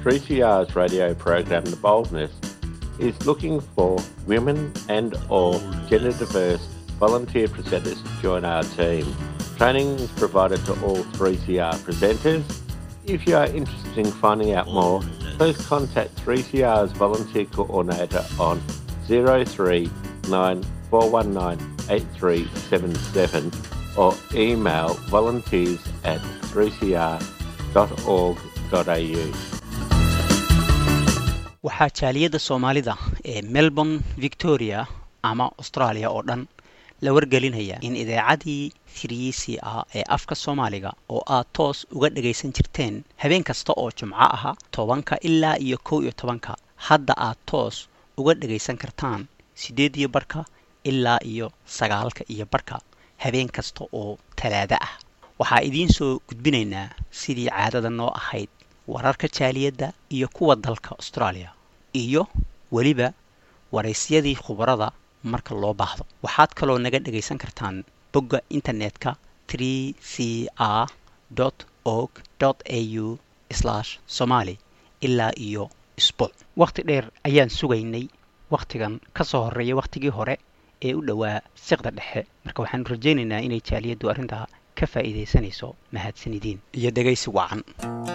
3CR's radio program The Boldness is looking for women and or gender diverse volunteer presenters to join our team. Training is provided to all 3CR presenters. If you are interested in finding out more, please contact 3CR's volunteer coordinator on 039-419-8377 or email volunteers@3cr.org.au. waxaa jaaliyada Soomaalida ee Melbourne, Victoria ama Australia oo dhan la wargelinaya in idaacadii 3CR ee afka Soomaaliga oo aad toos uga dhageysan jirteen habeen kasta oo Jumco ah 10 ilaa iyo 11 hadda aad toos uga dhageysan kartaan 8:00 ilaa iyo 9:00 habeen kasta oo Talaado ah. waxaa idiin soo gudbinaynaa sidii caadada noo ahayd wararka jaaliyada iyo kuwa dalka Australia iyo waliba waraysyadii khubarada marka loo baahdo. waxaad kaloo naga dhageysan kartaan bogga internetka 3cr.org.au/somali ilaa iyo isbuuc. waqti dheer ayaan sugaynay waqtigan ka soo horeeya waqtigii hore ee u dhawaa siqda dhexe, marka waxaan rajaynaynaa inay jaaliyadu arrinta ka faa'iideysanayso. mahadsanidin iyo dhageysi wacan.